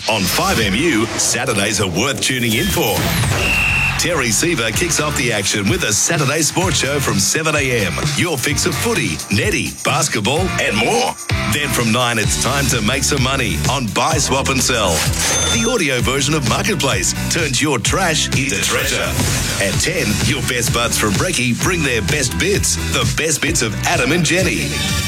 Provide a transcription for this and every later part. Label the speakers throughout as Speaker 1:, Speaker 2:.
Speaker 1: On 5MU, Saturdays are worth tuning in for. Terry Seaver kicks off the action with a Saturday sports show from 7am. Your fix of footy, netty, basketball and more. Then from 9 it's time to make some money on Buy, Swap and Sell. The audio version of Marketplace turns your trash into treasure. At 10, your best buds from Brekkie bring their best bits. The best bits of Adam and Jenny.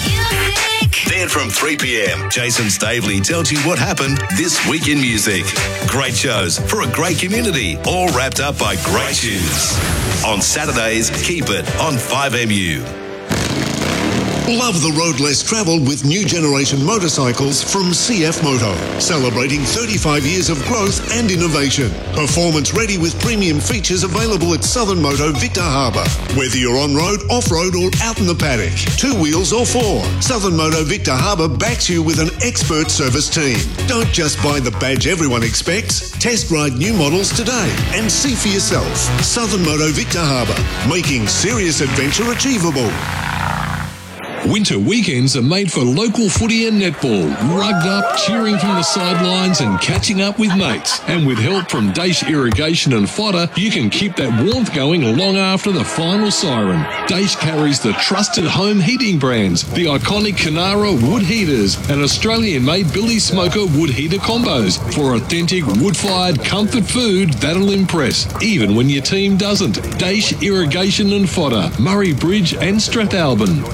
Speaker 1: Then from 3pm, Jason Stavely tells you what happened this week in music. Great shows for a great community, all wrapped up by great tunes. On Saturdays, keep it on 5MU.
Speaker 2: Love the road less travelled with new generation motorcycles from CF Moto. Celebrating 35 years of growth and innovation. Performance ready with premium features available at Southern Moto Victor Harbour. Whether you're on-road, off-road or out in the paddock, 2 wheels or 4, Southern Moto Victor Harbour backs you with an expert service team. Don't just buy the badge everyone expects. Test ride new models today and see for yourself. Southern Moto Victor Harbour, making serious adventure achievable.
Speaker 3: Winter weekends are made for local footy and netball, rugged up, cheering from the sidelines and catching up with mates. And with help from Daesh Irrigation and Fodder, you can keep that warmth going long after the final siren. Daesh carries the trusted home heating brands, the iconic Canara wood heaters and Australian-made Billy Smoker wood heater combos for authentic wood-fired comfort food that'll impress, even when your team doesn't. Daesh Irrigation and Fodder, Murray Bridge and Strathalbyn.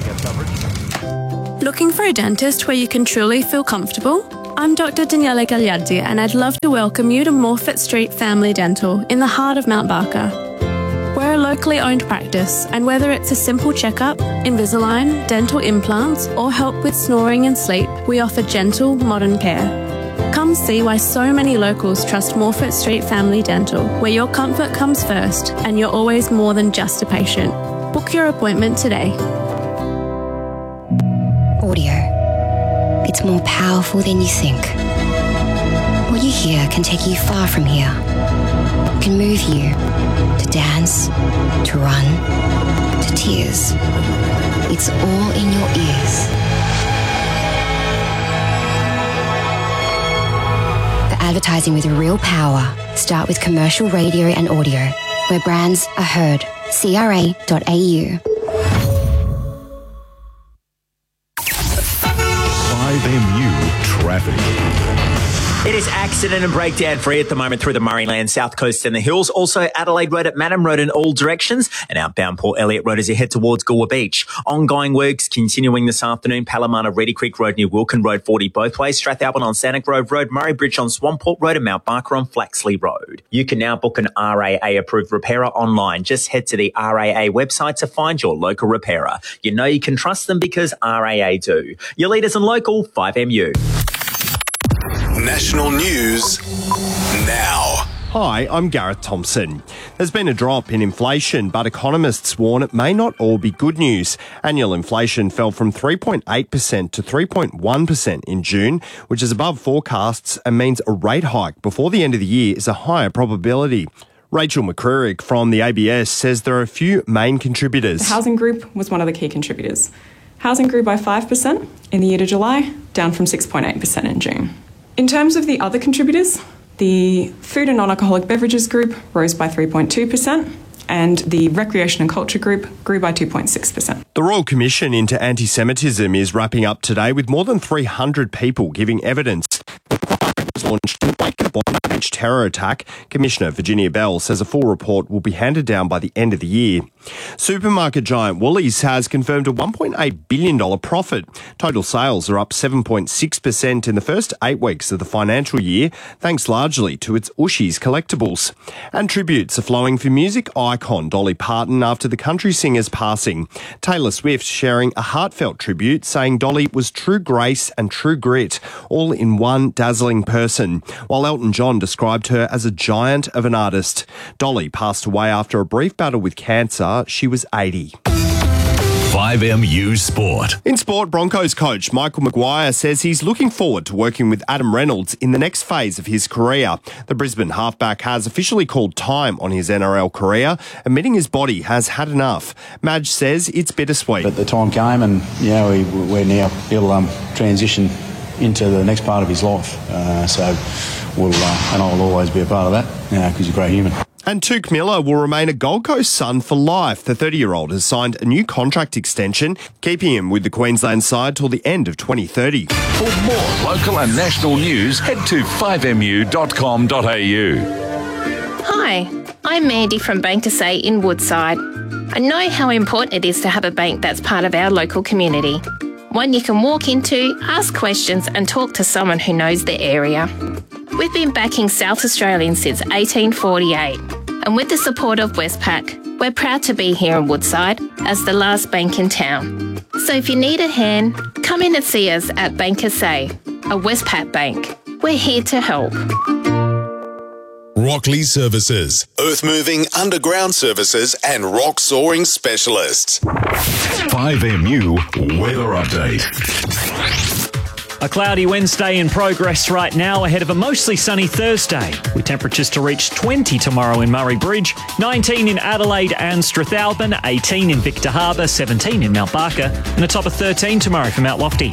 Speaker 4: Looking for a dentist where you can truly feel comfortable? I'm Dr. Daniela Gagliardi and I'd love to welcome you to Morfett Street Family Dental in the heart of Mount Barker. We're a locally owned practice and whether it's a simple checkup, Invisalign, dental implants or help with snoring and sleep, we offer gentle, modern care. Come see why so many locals trust Morfett Street Family Dental, where your comfort comes first and you're always more than just a patient. Book your appointment today.
Speaker 5: Audio. It's more powerful than you think. What you hear can take you far from here. It can move you to dance, to run, to tears. It's all in your ears. For advertising with real power, start with commercial radio and audio, where brands are heard. CRA.au.
Speaker 6: 5MU Traffic.
Speaker 7: It is accident and breakdown free at the moment through the Murrayland, South Coast and the Hills. Also Adelaide Road at Madam Road in all directions and outbound Port Elliot Road as you head towards Goolwa Beach. Ongoing works continuing this afternoon. Palomana, Reedy Creek Road near Wilkin Road 40 both ways. Strathalbyn on Santa Grove Road. Murray Bridge on Swamport Road and Mount Barker on Flaxley Road. You can now book an RAA approved repairer online. Just head to the RAA website to find your local repairer. You know you can trust them because RAA do. Your leaders in local 5MU.
Speaker 1: National news now.
Speaker 8: Hi, I'm Gareth Thompson. There's been a drop in inflation, but economists warn it may not all be good news. Annual inflation fell from 3.8% to 3.1% in June, which is above forecasts and means a rate hike before the end of the year is a higher probability. Rachel McCririck from the ABS says there are a few main contributors.
Speaker 9: The housing group was one of the key contributors. Housing grew by 5% in the year to July, down from 6.8% in June. In terms of the other contributors, the food and non-alcoholic beverages group rose by 3.2% and the recreation and culture group grew by 2.6%.
Speaker 8: The Royal Commission into Anti-Semitism is wrapping up today with more than 300 people giving evidence. Launched in the wake of one alleged terror attack. Commissioner Virginia Bell says a full report will be handed down by the end of the year. Supermarket giant Woolies has confirmed a $1.8 billion profit. Total sales are up 7.6% in the first 8 weeks of the financial year, thanks largely to its Ooshies collectibles. And tributes are flowing for music icon Dolly Parton after the country singer's passing. Taylor Swift sharing a heartfelt tribute, saying Dolly was true grace and true grit, all in one dazzling person, while Elton John described her as a giant of an artist. Dolly passed away after a brief battle with cancer. She was 80.
Speaker 1: 5MU Sport.
Speaker 8: In sport, Broncos coach Michael Maguire says he's looking forward to working with Adam Reynolds in the next phase of his career. The Brisbane halfback has officially called time on his NRL career, admitting his body has had enough. Madge says it's bittersweet.
Speaker 10: But the time came and, we're now, he'll transition into the next part of his life. So we'll, and I'll always be a part of that because he's a great human.
Speaker 8: And Tuke Miller will remain a Gold Coast Sun for life. The 30-year-old has signed a new contract extension, keeping him with the Queensland side till the end of 2030.
Speaker 3: For more local and national news, head to 5mu.com.au.
Speaker 11: Hi, I'm Mandy from Bankersay in Woodside. I know how important it is to have a bank that's part of our local community. One you can walk into, ask questions and talk to someone who knows the area. We've been backing South Australians since 1848, and with the support of Westpac, we're proud to be here in Woodside as the last bank in town. So if you need a hand, come in and see us at Bankersay, a Westpac bank. We're here to help.
Speaker 12: Rockley Services, earth moving, underground services and rock soaring specialists.
Speaker 6: 5MU Weather Update.
Speaker 13: A cloudy Wednesday in progress right now ahead of a mostly sunny Thursday, with temperatures to reach 20 tomorrow in Murray Bridge, 19 in Adelaide and Strathalbyn, 18 in Victor Harbour, 17 in Mount Barker, and a top of 13 tomorrow for Mount Lofty.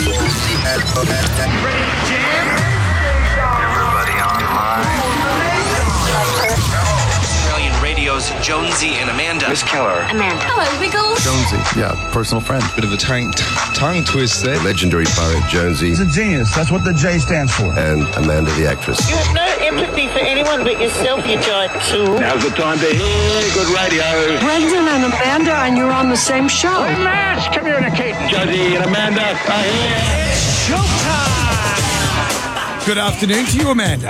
Speaker 14: Jonesy and Amanda.
Speaker 15: Miss Keller.
Speaker 16: Amanda. Hello, Wiggles.
Speaker 15: Jonesy, yeah, personal friend.
Speaker 17: Bit of a tongue twist there.
Speaker 15: Legendary poet Jonesy.
Speaker 18: He's a genius. That's what the J stands for.
Speaker 15: And Amanda, the actress.
Speaker 19: You have no empathy for anyone but yourself, you giant tool.
Speaker 20: Now's the time to hear good radio.
Speaker 21: Brendan and Amanda, and you're on the same show.
Speaker 20: Hey, Matt, come here in a cape. Jonesy and Amanda are here.
Speaker 18: It's showtime. Good afternoon to you, Amanda.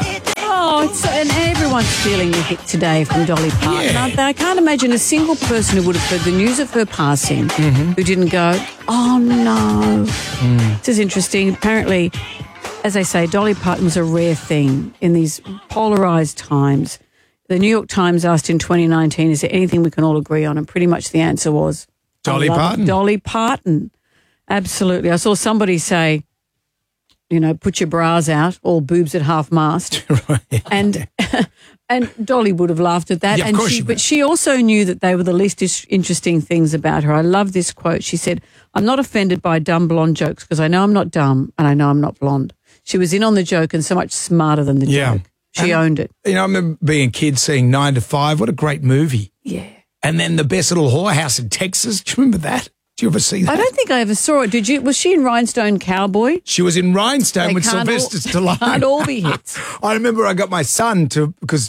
Speaker 22: And everyone's feeling the hit today from Dolly Parton. Yeah. I can't imagine a single person who would have heard the news of her passing who didn't go, oh, no. This is interesting. Apparently, as I say, Dolly Parton was a rare thing in these polarised times. The New York Times asked in 2019, is there anything we can all agree on? And pretty much the answer was...
Speaker 18: Dolly Parton.
Speaker 22: Dolly Parton. Absolutely. I saw somebody say... put your bras out, all boobs at half mast. Right. And Dolly would have laughed at that.
Speaker 18: Yeah, of course she would.
Speaker 22: But she also knew that they were the least interesting things about her. I love this quote. She said, I'm not offended by dumb blonde jokes because I know I'm not dumb and I know I'm not blonde. She was in on the joke and so much smarter than the joke. She owned it.
Speaker 18: I remember being a kid seeing 9 to 5. What a great movie.
Speaker 22: Yeah.
Speaker 18: And then The Best Little Whorehouse in Texas. Do you remember that? Did you ever see that?
Speaker 22: I don't think I ever saw it. Did you? Was she in Rhinestone Cowboy?
Speaker 18: She was in Rhinestone with Sylvester Stallone.
Speaker 22: Can't all be hits.
Speaker 18: I remember I got my son because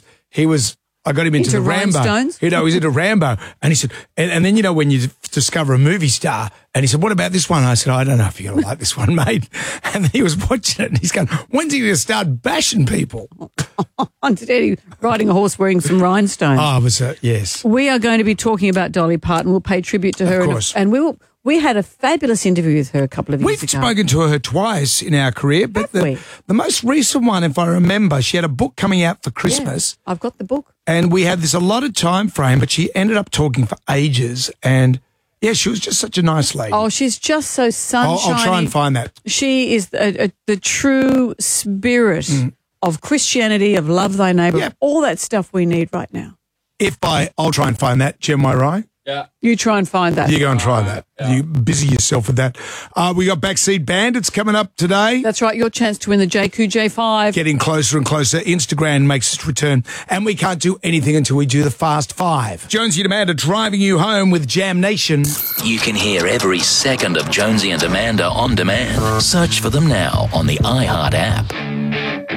Speaker 18: I got him into the Rambo.
Speaker 22: Rhinestones?
Speaker 18: He's into Rambo. And he said, and then when you discover a movie star, and he said, what about this one? And I said, I don't know if you're going to like this one, mate. And then he was watching it and he's going, when's he going to start bashing people?
Speaker 22: Instead, he riding a horse wearing some rhinestones.
Speaker 18: Oh, yes.
Speaker 22: We are going to be talking about Dolly Parton. We'll pay tribute to her.
Speaker 18: Of course.
Speaker 22: And we had a fabulous interview with her a couple of years ago.
Speaker 18: We've spoken to her twice in our career, but the most recent one, if I remember, she had a book coming out for Christmas.
Speaker 22: Yeah, I've got the book.
Speaker 18: And we had this allotted time frame, but she ended up talking for ages. And, yeah, she was just such a nice lady.
Speaker 22: Oh, she's just so sunshiny.
Speaker 18: I'll try and find that.
Speaker 22: She is the true spirit of Christianity, of love thy neighbour, all that stuff we need right now.
Speaker 18: I'll try and find that, Jem, am I right?
Speaker 22: Yeah. You try and find that.
Speaker 18: You go and try that. Yeah. You busy yourself with that. We got Backseat Bandits coming up today.
Speaker 22: That's right. Your chance to win the JQ-J5.
Speaker 18: Getting closer and closer. Instagram makes its return. And we can't do anything until we do the Fast Five. Jonesy and Amanda driving you home with Jam Nation.
Speaker 23: You can hear every second of Jonesy and Amanda on demand. Search for them now on the iHeart app.